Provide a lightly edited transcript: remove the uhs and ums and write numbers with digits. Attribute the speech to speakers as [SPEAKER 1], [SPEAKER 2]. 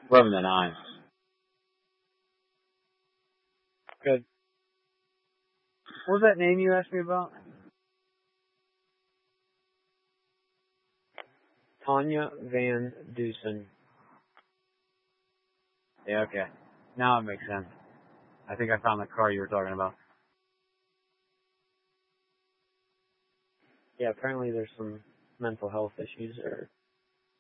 [SPEAKER 1] 11 to 9.
[SPEAKER 2] Good. What was that name you asked me about? Tanya Van Dusen. Yeah, okay. Now it makes sense. I think I found the car you were talking about. Yeah, apparently there's some mental health issues or